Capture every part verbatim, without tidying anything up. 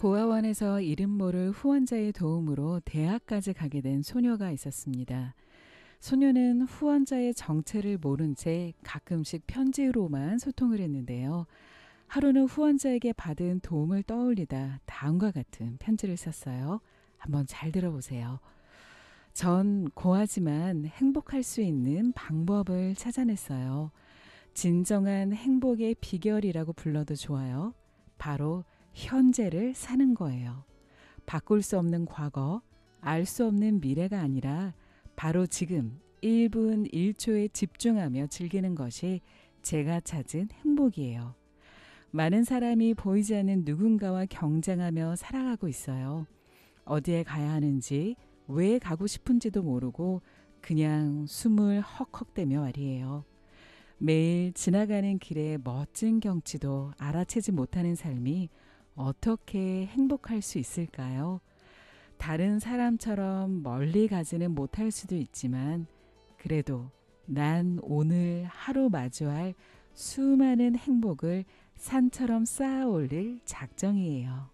고아원에서 이름 모를 후원자의 도움으로 대학까지 가게 된 소녀가 있었습니다. 소녀는 후원자의 정체를 모른 채 가끔씩 편지로만 소통을 했는데요. 하루는 후원자에게 받은 도움을 떠올리다 다음과 같은 편지를 썼어요. 한번 잘 들어보세요. 전 고하지만 행복할 수 있는 방법을 찾아냈어요. 진정한 행복의 비결이라고 불러도 좋아요. 바로 현재를 사는 거예요. 바꿀 수 없는 과거, 알 수 없는 미래가 아니라 바로 지금 일 분 일 초에 집중하며 즐기는 것이 제가 찾은 행복이에요. 많은 사람이 보이지 않는 누군가와 경쟁하며 살아가고 있어요. 어디에 가야 하는지, 왜 가고 싶은지도 모르고 그냥 숨을 헉헉대며 말이에요. 매일 지나가는 길의 멋진 경치도 알아채지 못하는 삶이 어떻게 행복할 수 있을까요? 다른 사람처럼 멀리 가지는 못할 수도 있지만 그래도 난 오늘 하루 마주할 수많은 행복을 산처럼 쌓아 올릴 작정이에요.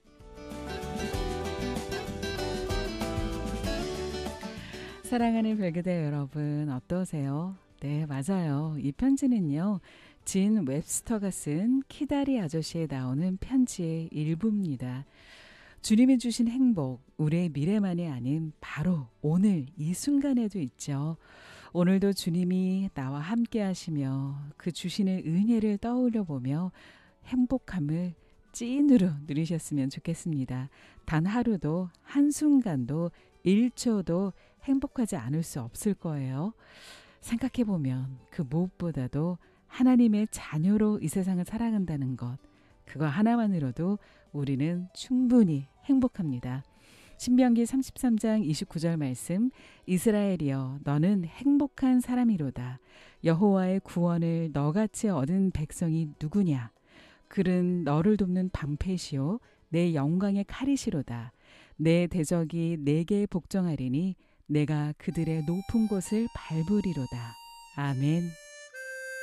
사랑하는 별그대 여러분 어떠세요? 네, 맞아요. 이 편지는요. 진 웹스터가 쓴 키다리 아저씨에 나오는 편지의 일부입니다. 주님이 주신 행복, 우리의 미래만이 아닌 바로 오늘 이 순간에도 있죠. 오늘도 주님이 나와 함께 하시며 그 주시는 은혜를 떠올려 보며 행복함을 찐으로 누리셨으면 좋겠습니다. 단 하루도 한순간도 일 초도 행복하지 않을 수 없을 거예요. 생각해보면 그 무엇보다도 하나님의 자녀로 이 세상을 살아간다는 것, 그거 하나만으로도 우리는 충분히 행복합니다. 신명기 삼십삼 장 이십구 절 말씀, 이스라엘이여 너는 행복한 사람이로다. 여호와의 구원을 너같이 얻은 백성이 누구냐? 그는 너를 돕는 방패시오 내 영광의 칼이시로다. 내 대적이 내게 복종하리니 내가 그들의 높은 곳을 밟으리로다. 아멘.